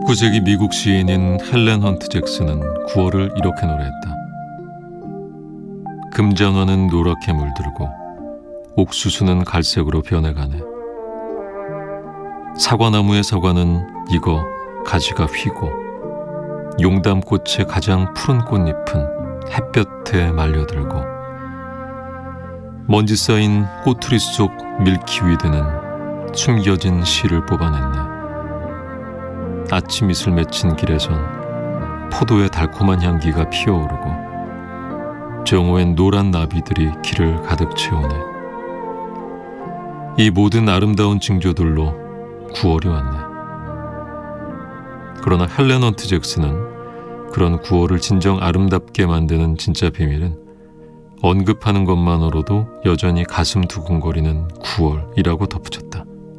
19세기 미국 시인인 헬렌 헌트 잭슨은 9월을 이렇게 노래했다. 금장어는 노랗게 물들고 옥수수는 갈색으로 변해가네. 사과나무의 사과는 익어 가지가 휘고 용담꽃의 가장 푸른 꽃잎은 햇볕에 말려들고 먼지 쌓인 꼬투리 속 밀키위드는 숨겨진 씨를 뽑아냈네. 아침 이슬 맺힌 길에선 포도의 달콤한 향기가 피어오르고 정오엔 노란 나비들이 길을 가득 채우네. 이 모든 아름다운 징조들로 9월이 왔네. 그러나 헬렌 헌트 잭슨은 그런 9월을 진정 아름답게 만드는 진짜 비밀은 언급하는 것만으로도 여전히 가슴 두근거리는 9월이라고 덧붙였다.